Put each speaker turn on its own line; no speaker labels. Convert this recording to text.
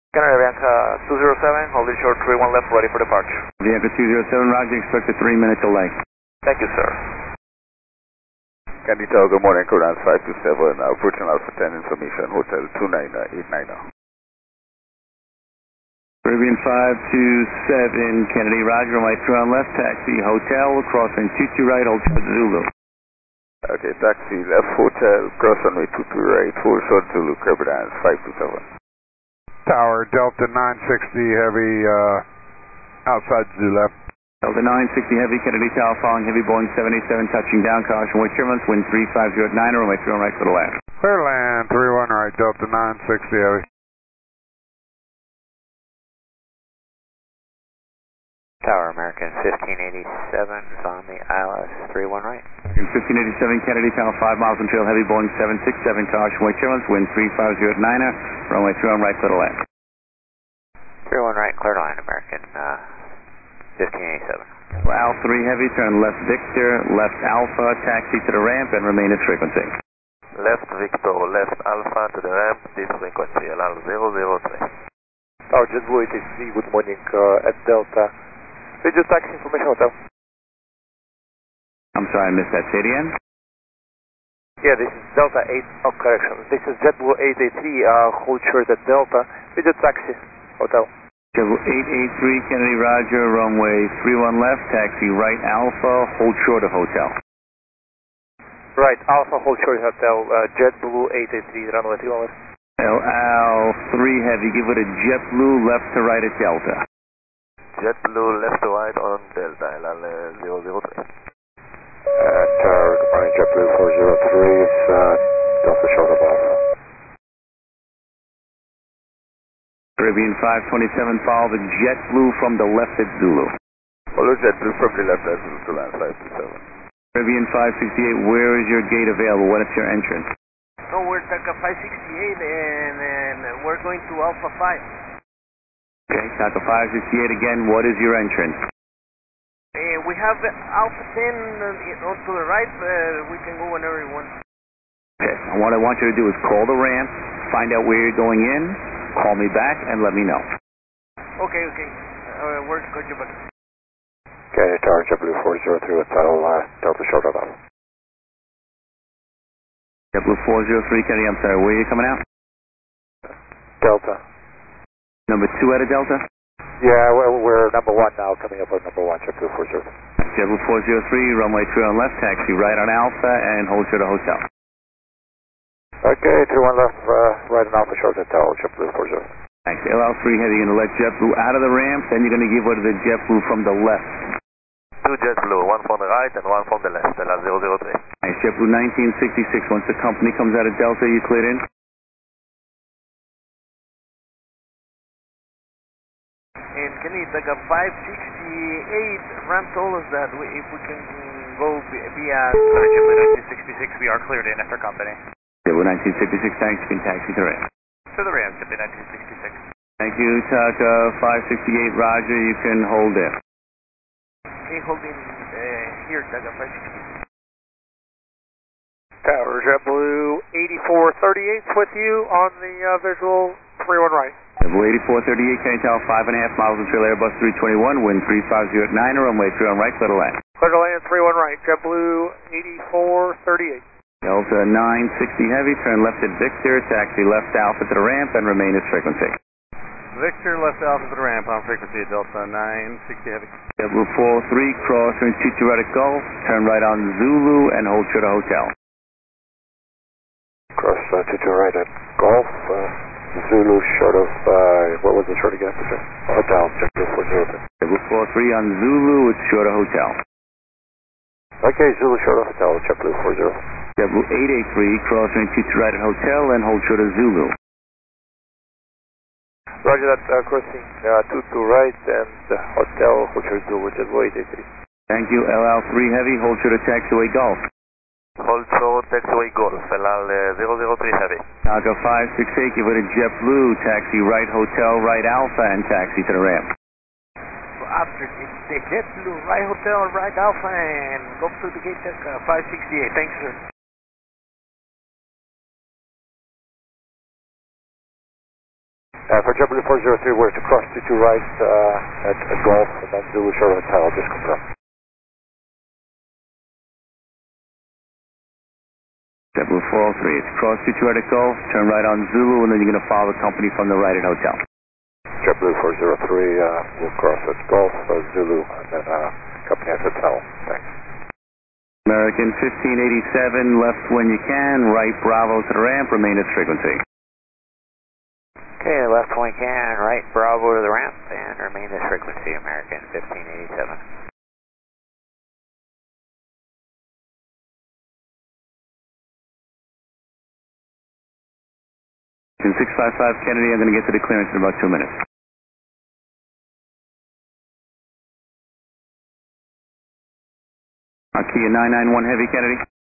Canada Bianca 207, holding short 31 left, ready for departure.
Bianca 207, roger, expect a 3-minute delay.
Thank you, sir.
Candy Tower, good morning, Codance 527, approaching Alpha 10 information, Hotel 29890.
Caribbean 527, Kennedy, roger, runway 2 on left, taxi, hotel, crossing 22 right, hold short Zulu.
Okay, taxi, left hotel, cross runway 22 right, hold short Zulu, Codance 527.
Tower, Delta 960 Heavy, outside Zoo left.
Delta 960 Heavy, Kennedy Tower, following heavy Boeing 787, touching down, caution, wind turbulence, wind 3509, runway 3 on right for the left.
Clear land, 31 right, Delta 960 Heavy.
Tower, American 1587 is on the ILS 31 right.
1587 Kennedy Tower, 5 miles from trail, heavy Boeing 767, caution, wind turbulence, wind 3509, runway 3 on right for the left.
31 right, clear line, American 1587.
Al 3 Heavy, turn left Victor, left Alpha, taxi to the ramp and remain at frequency.
Left Victor, left Alpha to the ramp, this frequency, LL 003.
Tower, JetBlue 883, good morning, at Delta. Radio taxi information hotel.
I'm sorry, I missed that. Say it again?
Yeah, this is Delta 8, oh correction. This is JetBlue 883, hold short at Delta. Radio taxi hotel.
JetBlue 883, Kennedy roger, runway 31 left, taxi right Alpha, hold short of hotel.
Right, Alpha, hold short hotel, JetBlue 883, runway 31 left.
LL 3 Heavy, give it a JetBlue left to right at Delta.
JetBlue left to right on Delta, LL 003.
Tower, good morning, JetBlue 403, it's Delta short of Alpha.
Caribbean 527, follow the JetBlue from the left at Zulu.
Follow JetBlue from the left at Zulu to land 527.
Caribbean 568, where is your gate available? What is your entrance?
No, we're Taka 568 and we're going to Alpha 5.
Okay, Taka 568 again, what is your entrance?
We have Alpha 10 on to the right, we can go whenever you want.
Okay, and what I want you to do is call the ramp, find out where you're going in, call me back, and let me know.
Okay. Where's Coachable?
Okay, Tower, JetBlue 403 with title Delta short of Alpha.
JetBlue 403, Kennedy, I'm sorry, where are you coming out?
Delta.
Number 2 out of Delta?
Yeah, we're number 1 now, coming up with number 1, JetBlue 403.
JetBlue 403, runway 3 on left, taxi right on Alpha, and hold short of hotel.
Okay, 31 left, right on Alpha short hotel, JetBlue 403.
Thanks. LL 3 Heavy, you're going to let JetBlue out of the ramp, then you're going to give over to the JetBlue from the left.
Two JetBlue, one from the right and one from the left, LL 003.
Thanks. JetBlue 1966, once the company comes out of Delta, you cleared in?
And Kenny, Taka 568, Ram told us that if we can go via JetBlue 1966, we are cleared in after company.
JetBlue 1966, thanks, you can taxi to the ramp.
To the ramp, JetBlue 1966.
Thank you, Taka 568, roger, you can hold in.
Okay, holding here, Taka 568.
Tower, JetBlue 8438 with you on the visual 31 right.
JetBlue 8438, Kennedy Tower, 5.5 miles until Airbus 321, wind 3509, runway 3 on right, clear to land.
Clear to land, 31 right, JetBlue 8438.
Delta 960 Heavy, turn left at Victor, taxi left Alpha to the ramp, and remain at frequency.
Victor, left Alpha to the ramp, on frequency at Delta 960 Heavy.
JetBlue 403, crossing 22 right at Gulf, turn right on Zulu, and hold short of hotel.
Cross 22 right at Gulf, Zulu short of, what was the short again? Hotel, JetBlue 403.
JetBlue 43 on Zulu, it's short of hotel.
Okay, Zulu short of hotel, JetBlue 40.
JetBlue 883, crossing 22 right at hotel, and hold short of Zulu.
Roger that, crossing 22 right and hotel, hold short of Zulu, JetBlue 883.
Thank you, LL 3 Heavy, hold short of taxiway Golf.
Hold short, taxiway Golf, LL 003 Heavy.
Taka 568, give it a JetBlue, taxi right hotel, right Alpha, and taxi to the ramp.
So after the JetBlue, right hotel, right Alpha, and go to the gate, Taka 568. Thanks, sir.
For JetBlue 403, we're to cross 22 right at Golf, and then Zulu Short Hotel, just confirm.
JetBlue 403, it's cross 22 right at Golf, turn right on Zulu, and then you're going to follow the company from the right at Hotel.
JetBlue 403, we'll cross at Golf, Zulu, and then company at Hotel. Thanks.
American 1587, left when you can, right Bravo to the ramp, remain at frequency.
Okay, left when we can, right Bravo to the ramp, and remain this frequency, American 1587.
655 Kennedy, I'm going to get to the clearance in about 2 minutes. Kia 991 Heavy Kennedy.